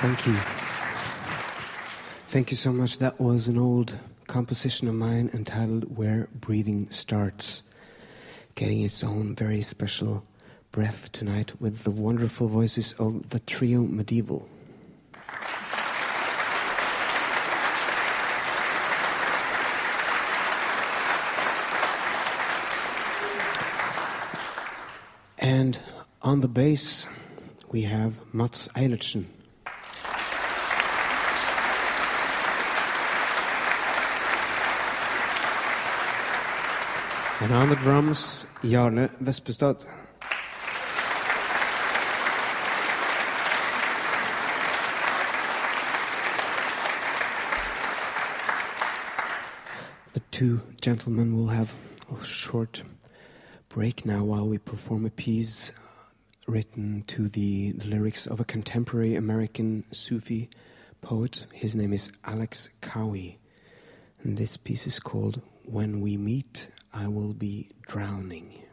Thank you. Thank you so much. That was an old composition of mine entitled Where Breathing Starts, getting its own very special breath tonight with the wonderful voices of the trio Medieval. And on the bass, we have Mats Eilertsen. And on the drums, Jarle Vespestad. The two gentlemen will have a short break now while we perform a piece written to the lyrics of a contemporary American Sufi poet. His name is Alex Cowie. And this piece is called When We Meet, I Will Be Drowning.